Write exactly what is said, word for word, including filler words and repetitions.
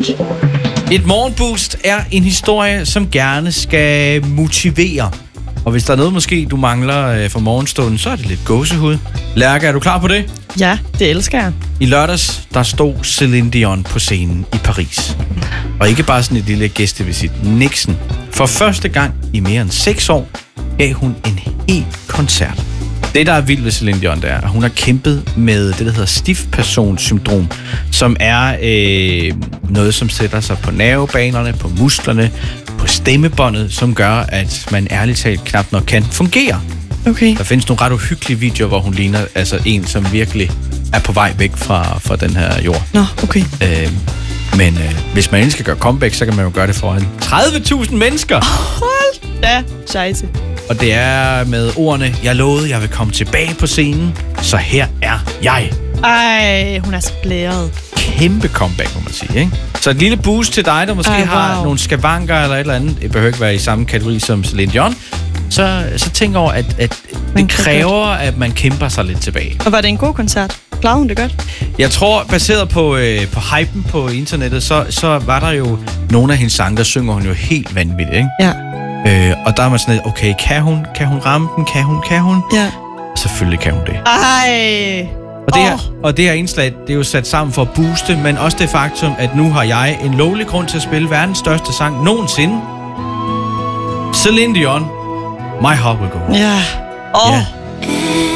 Et morgenboost er en historie, som gerne skal motivere. Og hvis der er noget, måske du mangler øh, for morgenstunden, så er det lidt gåsehud. Lærke, er du klar på det? Ja, det elsker jeg. I lørdags, der stod Celine Dion på scenen i Paris. Og ikke bare sådan et lille gæstevisit. Nixon. For første gang i mere end seks år gav hun en hel koncert. Det, der er vildt ved Celine Dion, det er, at hun har kæmpet med det, der hedder stiftpersonssyndrom, som er øh, noget, som sætter sig på nervebanerne, på musklerne, på stemmebåndet, som gør, at man ærligt talt knap nok kan fungere. Okay. Der findes nogle ret uhyggelige videoer, hvor hun ligner altså en, som virkelig er på vej væk fra, fra den her jord. Nå, okay. Øh, men øh, hvis man endelig skal gøre comeback, så kan man jo gøre det foran tredive tusind mennesker. Hold da, scheisse. Og det er med ordene, jeg lovede, jeg vil komme tilbage på scenen, så her er jeg. Ej, hun er så blæret. Kæmpe comeback, må man sige, ikke? Så et lille boost til dig, der måske Ej, wow. har nogle skavanker eller et eller andet. Det behøver ikke være i samme kategori som Celine Dion. Så, så tænk over, at, at det kræver, at man kæmper sig lidt tilbage. Og var det en god koncert? Klarede hun det godt? Jeg tror, baseret på, øh, på hypen på internettet, så, så var der jo nogle af hendes sange, der synger hun jo helt vanvittigt, ikke? Ja. Øh, og der er man sådan lidt, okay, kan hun, kan hun ramme den? Kan hun, kan hun? Ja. Selvfølgelig kan hun det. Ej. Og det, her, oh. og det her indslag, det er jo sat sammen for at booste, men også det faktum, at nu har jeg en lovlig grund til at spille verdens største sang nogensinde. Celine Dion, My Heart Will Go On. Ja. Åh. Ja.